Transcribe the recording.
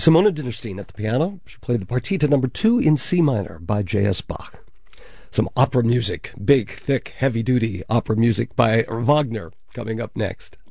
Simona Dinnerstein at the piano. She played the Partita number 2 in C minor by J.S. Bach. Some opera music, big, thick, heavy-duty opera music by Wagner coming up next.